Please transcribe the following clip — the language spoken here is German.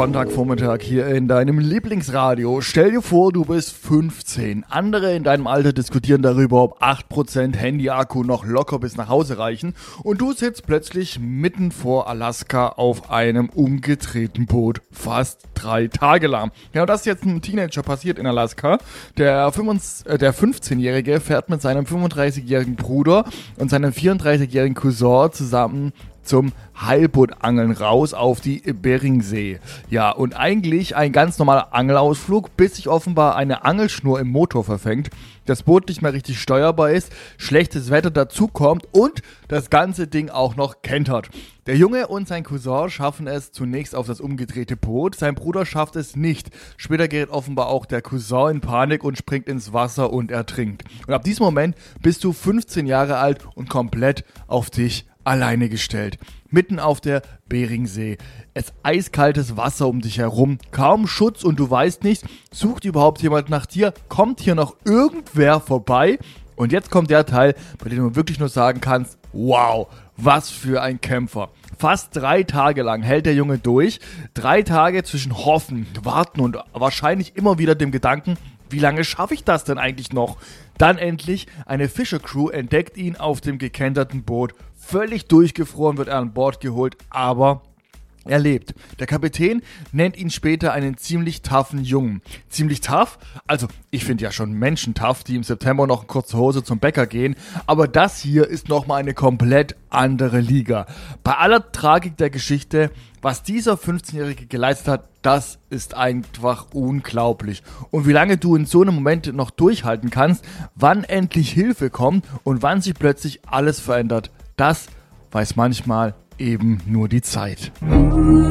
Sonntagvormittag hier in deinem Lieblingsradio. Stell dir vor, du bist 15. Andere in deinem Alter diskutieren darüber, ob 8% Handy-Akku noch locker bis nach Hause reichen. Und du sitzt plötzlich mitten vor Alaska auf einem umgedrehten Boot. Fast 3 Tage lang. Ja, das ist jetzt einem Teenager passiert in Alaska. Der 15-Jährige fährt mit seinem 35-jährigen Bruder und seinem 34-jährigen Cousin zusammen zum Heilbootangeln raus auf die Beringsee. Ja, und eigentlich ein ganz normaler Angelausflug, bis sich offenbar eine Angelschnur im Motor verfängt, das Boot nicht mehr richtig steuerbar ist, schlechtes Wetter dazukommt und das ganze Ding auch noch kentert. Der Junge und sein Cousin schaffen es zunächst auf das umgedrehte Boot, sein Bruder schafft es nicht. Später gerät offenbar auch der Cousin in Panik und springt ins Wasser und ertrinkt. Und ab diesem Moment bist du 15 Jahre alt und komplett auf dich alleine gestellt. Mitten auf der Beringsee. Es eiskaltes Wasser um dich herum, kaum Schutz und du weißt nicht, sucht überhaupt jemand nach dir? Kommt hier noch irgendwer vorbei? Und jetzt kommt der Teil, bei dem du wirklich nur sagen kannst, wow, was für ein Kämpfer. Fast 3 Tage lang hält der Junge durch. 3 Tage zwischen Hoffen, Warten und wahrscheinlich immer wieder dem Gedanken, wie lange schaffe ich das denn eigentlich noch? Dann endlich, eine Fischercrew entdeckt ihn auf dem gekenterten Boot. Völlig durchgefroren wird er an Bord geholt, aber er lebt. Der Kapitän nennt ihn später einen ziemlich toughen Jungen. Ziemlich tough? Also, ich finde ja schon Menschen tough, die im September noch in kurzer Hose zum Bäcker gehen, aber das hier ist nochmal eine komplett andere Liga. Bei aller Tragik der Geschichte, was dieser 15-Jährige geleistet hat, das ist einfach unglaublich. Und wie lange du in so einem Moment noch durchhalten kannst, wann endlich Hilfe kommt und wann sich plötzlich alles verändert, das weiß manchmal eben nur die Zeit.